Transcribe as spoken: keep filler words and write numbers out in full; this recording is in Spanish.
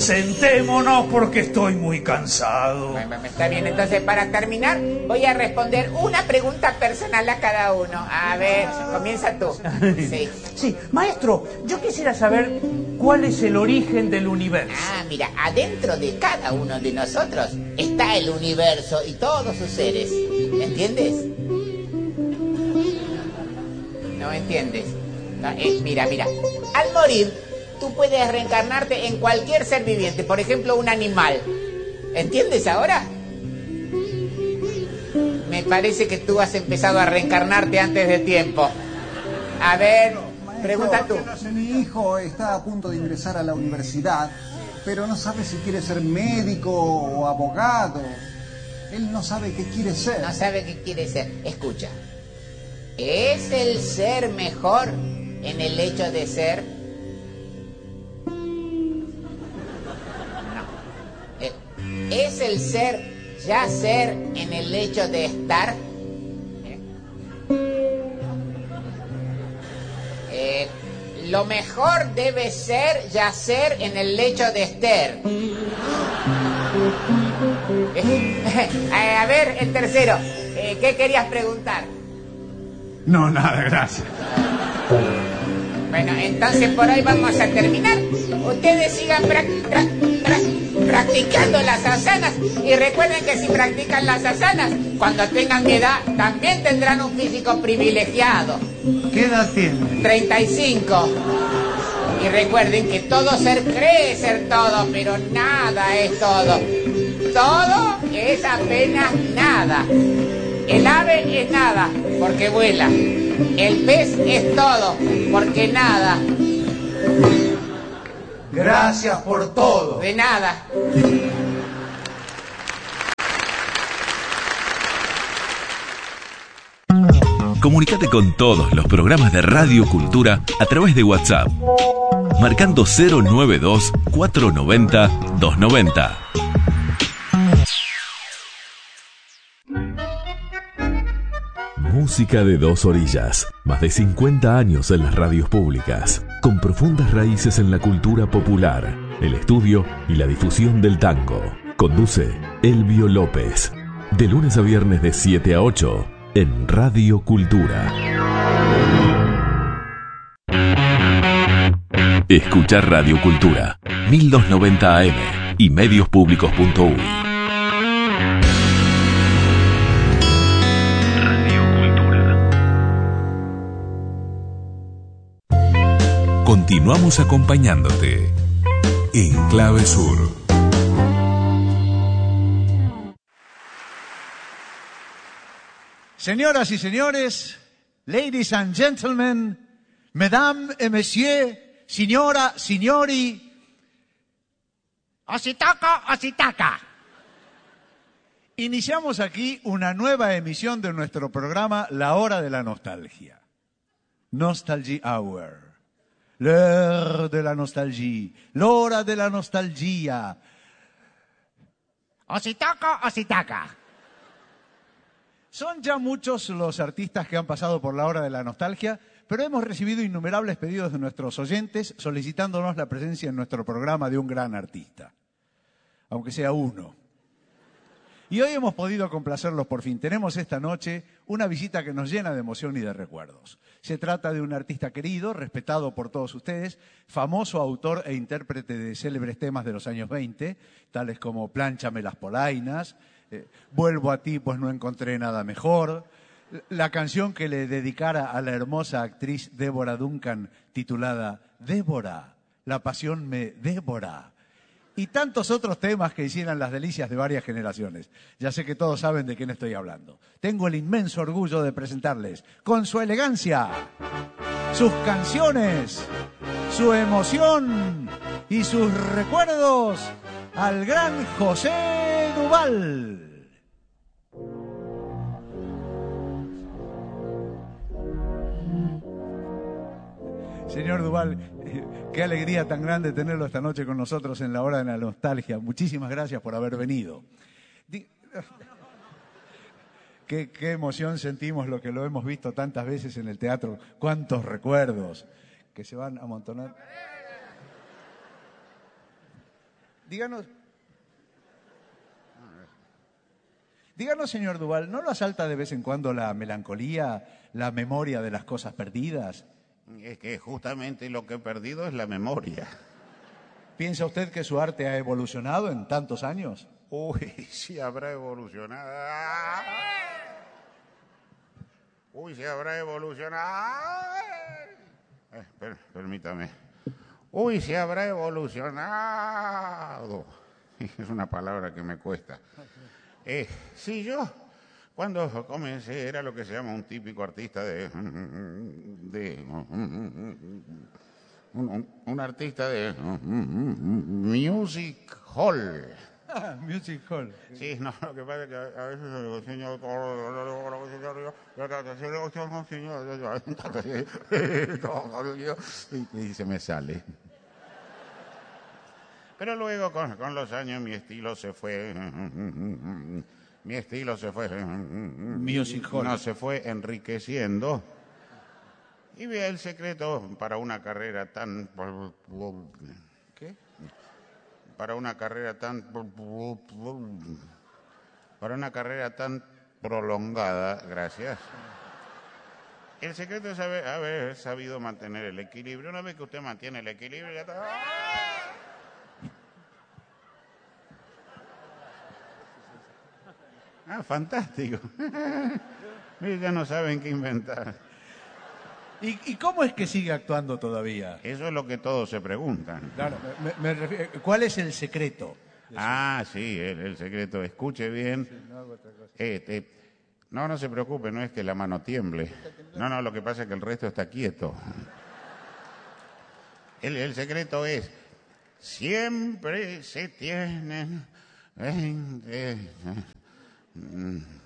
Sentémonos porque estoy muy cansado. Bueno, está bien, entonces para terminar voy a responder una pregunta personal a cada uno. A ver, comienza tú. Sí. Sí, maestro, yo quisiera saber cuál es el origen del universo. Ah, mira, adentro de cada uno de nosotros está el universo y todos sus seres. ¿Entiendes? No entiendes. No, eh, mira, mira. Al morir, tú puedes reencarnarte en cualquier ser viviente. Por ejemplo, un animal. ¿Entiendes ahora? Me parece que tú has empezado a reencarnarte antes de tiempo. A ver, Maestro, pregunta tú. Mi hijo está a punto de ingresar a la universidad, pero no sabe si quiere ser médico o abogado. Él no sabe qué quiere ser. No sabe qué quiere ser. Escucha. ¿Es el ser mejor en el hecho de ser? No. Eh, ¿Es el ser ya ser en el hecho de estar? ¿Eh? Eh, lo mejor debe ser ya ser en el hecho de estar. Eh, a ver, el tercero. Eh, ¿Qué querías preguntar? No, nada, gracias. Bueno, entonces por hoy vamos a terminar. Ustedes sigan pra pra pra practicando las asanas. Y recuerden que si practican las asanas, cuando tengan mi edad, también tendrán un físico privilegiado. ¿Qué edad tiene? treinta y cinco. Y recuerden que todo ser cree ser todo, pero nada es todo. Todo es apenas nada. El ave es nada, porque vuela. El pez es todo, porque nada. Gracias por todo. De nada. Comunicate con todos los programas de Radio Cultura a través de WhatsApp, marcando cero nueve dos, cuatro nueve cero, dos nueve cero. Música de dos orillas, más de cincuenta años en las radios públicas, con profundas raíces en la cultura popular, el estudio y la difusión del tango. Conduce Elvio López, de lunes a viernes de siete a ocho, en Radio Cultura. Escucha Radio Cultura, mil doscientos noventa A M y medios-públicos punto u y. Continuamos acompañándote en Clave Sur. Señoras y señores, ladies and gentlemen, mesdames et messieurs, señora, signori, ositaca, ositaca. Iniciamos aquí una nueva emisión de nuestro programa La Hora de la Nostalgia. Nostalgie Hour. L'heure de la nostalgie. L'hora de la nostalgia. Ositaca, ositaca. Son ya muchos los artistas que han pasado por la Hora de la Nostalgia, pero hemos recibido innumerables pedidos de nuestros oyentes solicitándonos la presencia en nuestro programa de un gran artista, aunque sea uno. Y hoy hemos podido complacerlos por fin. Tenemos esta noche una visita que nos llena de emoción y de recuerdos. Se trata de un artista querido, respetado por todos ustedes, famoso autor e intérprete de célebres temas de los años veinte, tales como Plánchame las polainas, eh, Vuelvo a ti pues no encontré nada mejor, la canción que le dedicara a la hermosa actriz Débora Duncan titulada Débora, la pasión me devora. Y tantos otros temas que hicieran las delicias de varias generaciones. Ya sé que todos saben de quién estoy hablando. Tengo el inmenso orgullo de presentarles, con su elegancia, sus canciones, su emoción y sus recuerdos, al gran José Duvall. Señor Duvall, qué alegría tan grande tenerlo esta noche con nosotros en la Hora de la Nostalgia. Muchísimas gracias por haber venido. Qué, qué emoción sentimos lo que lo hemos visto tantas veces en el teatro. Cuántos recuerdos que se van a amontonar. díganos... Díganos, señor Duval, ¿no lo asalta de vez en cuando la melancolía, la memoria de las cosas perdidas? Es que justamente lo que he perdido es la memoria. ¿Piensa usted que su arte ha evolucionado en tantos años? Uy, sí habrá evolucionado. Uy, sí habrá evolucionado. Eh, per, permítame. Uy, sí habrá evolucionado. Es una palabra que me cuesta. Eh, sí, yo cuando comencé era lo que se llama un típico artista de... de un, un artista de music hall. Ah, music hall. Sí, no, lo que pasa es que a veces el señor... y se me sale. Pero luego con, con los años mi estilo se fue... Mi estilo se fue... Music hall. No, se fue enriqueciendo. Y vea el secreto para una carrera tan... ¿Qué? Para una carrera tan... Para una carrera tan prolongada, gracias. El secreto es haber, haber sabido mantener el equilibrio. Una vez que usted mantiene el equilibrio, ya está... Ah, fantástico. Ya no saben qué inventar. ¿Y, ¿Y cómo es que sigue actuando todavía? Eso es lo que todos se preguntan. Claro, me, me refiero, ¿cuál es el secreto? Ah, sí, el, el secreto. Escuche bien. Sí, no hago otra cosa. Este, no, no se preocupe, no es que la mano tiemble. No, no, lo que pasa es que el resto está quieto. El, el secreto es, siempre se tienen veinte...